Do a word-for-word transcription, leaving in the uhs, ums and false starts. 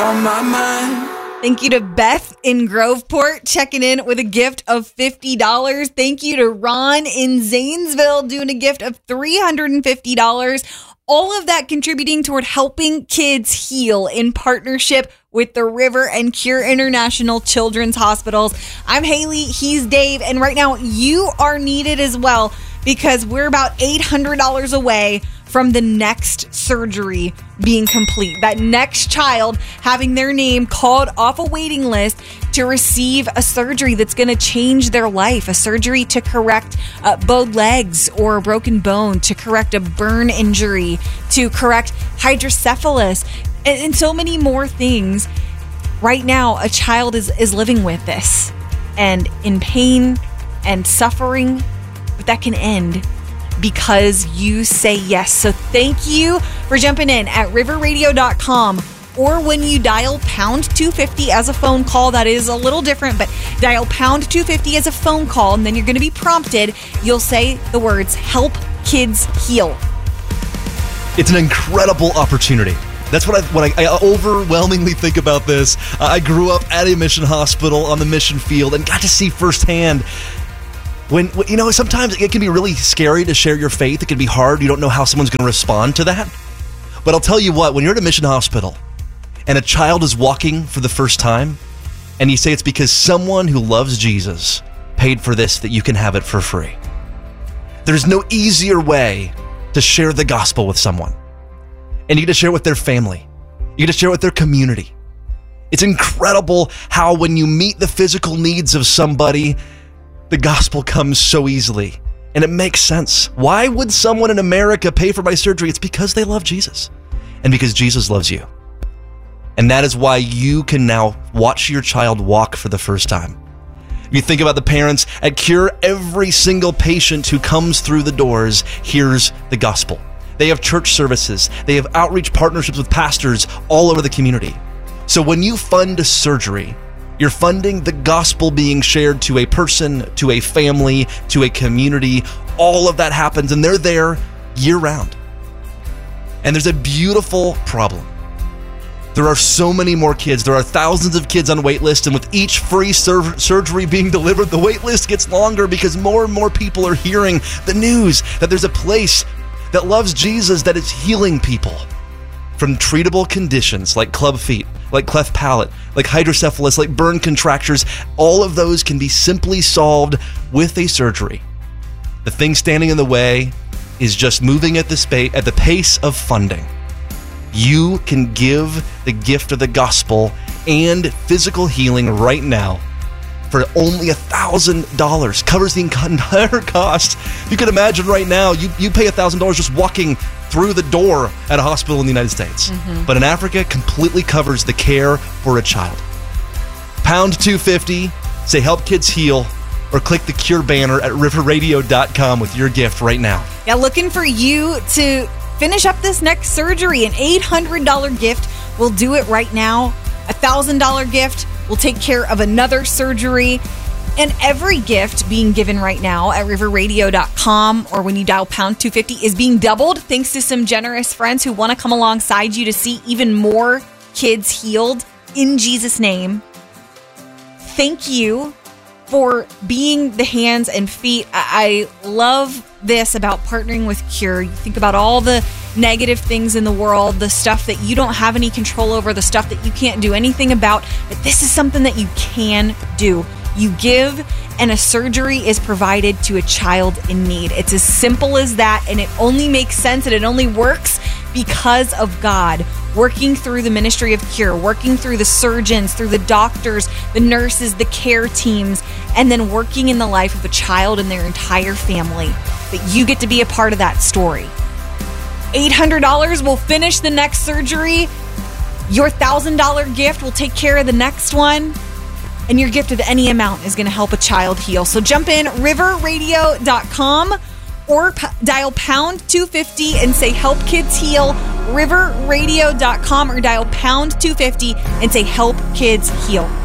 on my mind. Thank you to Beth in Groveport checking in with a gift of fifty dollars. Thank you to Ron in Zanesville doing a gift of three hundred fifty dollars. All of that contributing toward helping kids heal in partnership with the River and Cure International Children's Hospitals. I'm Haley, he's Dave, and right now you are needed as well because we're about eight hundred dollars away from the next surgery being complete. That next child having their name called off a waiting list to receive a surgery that's going to change their life. A surgery to correct uh, bowed legs or a broken bone, to correct a burn injury, to correct hydrocephalus, and, and so many more things. Right now, a child is, is living with this and in pain and suffering, but that can end because you say yes. So thank you for jumping in at river radio dot com, or when you dial pound two fifty as a phone call. That is a little different, but dial pound two fifty as a phone call, and then you're going to be prompted. You'll say the words, help kids heal. It's an incredible opportunity. That's what I when I, I overwhelmingly think about this. Uh, I grew up at a mission hospital on the mission field and got to see firsthand When, you know, sometimes it can be really scary to share your faith. It can be hard. You don't know how someone's going to respond to that. But I'll tell you what, when you're at a mission hospital and a child is walking for the first time and you say it's because someone who loves Jesus paid for this that you can have it for free. There's no easier way to share the gospel with someone. And you get to share it with their family. You get to share it with their community. It's incredible how when you meet the physical needs of somebody, the gospel comes so easily, and it makes sense. Why would someone in America pay for my surgery? It's because they love Jesus, and because Jesus loves you. And that is why you can now watch your child walk for the first time. If you think about the parents at Cure, every single patient who comes through the doors hears the gospel. They have church services. They have outreach partnerships with pastors all over the community. So when you fund a surgery, you're funding the gospel being shared to a person, to a family, to a community. All of that happens, and they're there year-round. And there's a beautiful problem. There are so many more kids. There are thousands of kids on wait lists, and with each free sur- surgery being delivered, the wait list gets longer because more and more people are hearing the news that there's a place that loves Jesus that is healing people from treatable conditions like club feet, like cleft palate, like hydrocephalus, like burn contractures. All of those can be simply solved with a surgery. The thing standing in the way is just moving at the, spa- at the pace of funding. You can give the gift of the gospel and physical healing right now for only one thousand dollars. Covers the entire cost. You can imagine right now, you, you pay one thousand dollars just walking through the door at a hospital in the United States. Mm-hmm. But in Africa, completely covers the care for a child. Pound two fifty, say help kids heal, or click the Cure banner at river radio dot com with your gift right now. Yeah, looking for you to finish up this next surgery. An eight hundred dollars gift will do it right now. A one thousand dollars gift will take care of another surgery. And every gift being given right now at river radio dot com or when you dial pound two fifty is being doubled thanks to some generous friends who want to come alongside you to see even more kids healed in Jesus' name. Thank you for being the hands and feet. I love this about partnering with Cure. You think about all the negative things in the world, the stuff that you don't have any control over, the stuff that you can't do anything about, but this is something that you can do. You give, and a surgery is provided to a child in need. It's as simple as that, and it only makes sense, and it only works because of God working through the ministry of Cure, working through the surgeons, through the doctors, the nurses, the care teams, and then working in the life of a child and their entire family. That you get to be a part of that story. eight hundred dollars will finish the next surgery. Your one thousand dollars gift will take care of the next one. And your gift of any amount is going to help a child heal. So jump in, river radio dot com or p- dial pound two fifty and say help kids heal, river radio dot com, or dial pound two fifty and say help kids heal.